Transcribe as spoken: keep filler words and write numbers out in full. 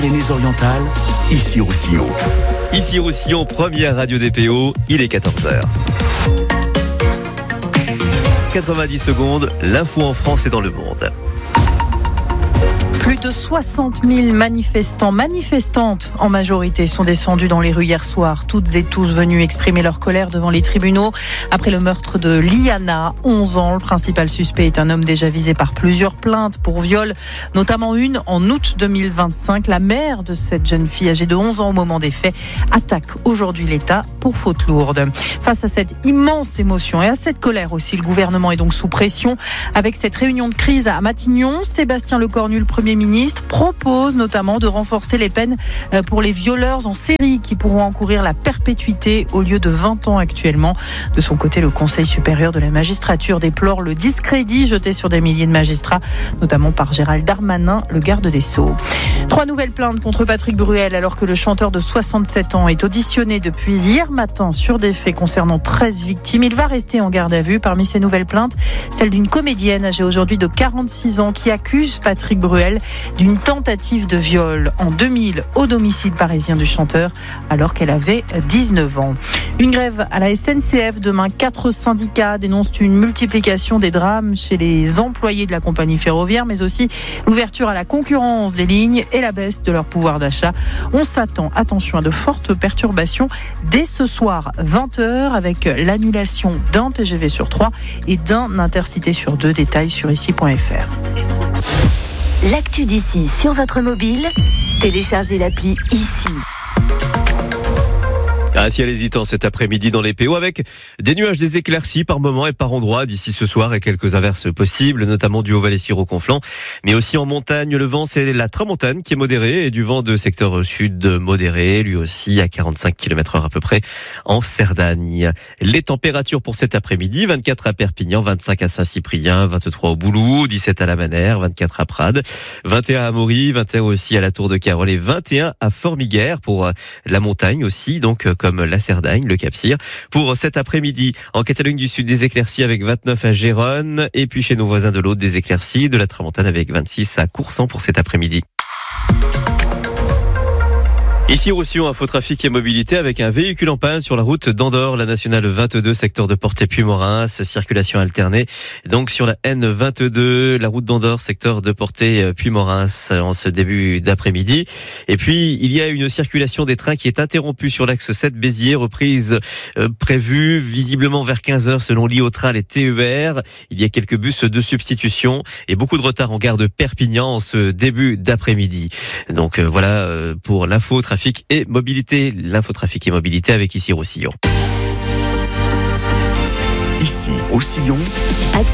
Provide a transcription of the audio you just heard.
Pyrénées-Orientales, Issy-Roussillon. Issy-Roussillon, première radio D P O, il est quatorze heures. quatre-vingt-dix secondes, l'info en France et dans le monde. Plus de soixante mille manifestants, manifestantes en majorité, sont descendus dans les rues hier soir. Toutes et tous venus exprimer leur colère devant les tribunaux après le meurtre de Liana, onze ans. Le principal suspect est un homme déjà visé par plusieurs plaintes pour viol, notamment une en août deux mille vingt-cinq. La mère de cette jeune fille âgée de onze ans au moment des faits attaque aujourd'hui l'État pour faute lourde. Face à cette immense émotion et à cette colère aussi, le gouvernement est donc sous pression. Avec cette réunion de crise à Matignon, Sébastien Lecornu, le Premier ministre, propose notamment de renforcer les peines pour les violeurs en série qui pourront encourir la perpétuité au lieu de vingt ans actuellement. De son côté, le Conseil supérieur de la magistrature déplore le discrédit jeté sur des milliers de magistrats, notamment par Gérald Darmanin, le garde des Sceaux. Trois nouvelles plaintes contre Patrick Bruel alors que le chanteur de soixante-sept ans est auditionné depuis hier matin sur des faits concernant treize victimes. Il va rester en garde à vue. Parmi ces nouvelles plaintes, celle d'une comédienne âgée aujourd'hui de quarante-six ans qui accuse Patrick Bruel d'une tentative de viol en deux mille au domicile parisien du chanteur alors qu'elle avait dix-neuf ans. Une grève à la S N C F demain. Quatre syndicats dénoncent une multiplication des drames chez les employés de la compagnie ferroviaire, mais aussi l'ouverture à la concurrence des lignes et la baisse de leur pouvoir d'achat. On s'attend, attention, à de fortes perturbations dès ce soir vingt heures avec l'annulation d'un T G V sur trois et d'un Intercité sur deux. Détails sur ici point f r. L'actu d'ici sur votre mobile, téléchargez l'appli Ici. Un ciel hésitant cet après-midi dans les P O avec des nuages, des éclaircies par moments et par endroits d'ici ce soir et quelques averses possibles, notamment du Haut-Valais-Siro-Conflans. Mais aussi en montagne, le vent, c'est la tramontane qui est modérée et du vent de secteur sud modéré, lui aussi à quarante-cinq kilomètres heure à peu près en Cerdagne. Les températures pour cet après-midi, vingt-quatre à Perpignan, vingt-cinq à Saint-Cyprien, vingt-trois au Boulou, dix-sept à la Manère, vingt-quatre à Prades, vingt et un à Maury, vingt et un aussi à la Tour de Carol et vingt et un à Formiguère pour la montagne aussi, donc comme la Cerdagne, le Cap-Cyr. Pour cet après-midi, en Catalogne du Sud, des éclaircies avec vingt-neuf à Gérone, et puis chez nos voisins de l'Aude, des éclaircies de la Tramontane avec vingt-six à Coursan pour cet après-midi. Ici, Roussillon, info trafic et mobilité avec un véhicule en panne sur la route d'Andorre, la nationale vingt-deux, secteur de Portet-Puymorens, circulation alternée. Donc sur la N vingt-deux, la route d'Andorre, secteur de Portet-Puymorens en ce début d'après-midi. Et puis, il y a une circulation des trains qui est interrompue sur l'axe sept Béziers, reprise euh, prévue visiblement vers quinze heures selon Liotrain et T E R. Il y a quelques bus de substitution et beaucoup de retard en gare de Perpignan en ce début d'après-midi. Donc euh, voilà euh, pour l'info trafic et mobilité, l'infotrafic et mobilité avec Issy-Roussillon. Issy-Roussillon.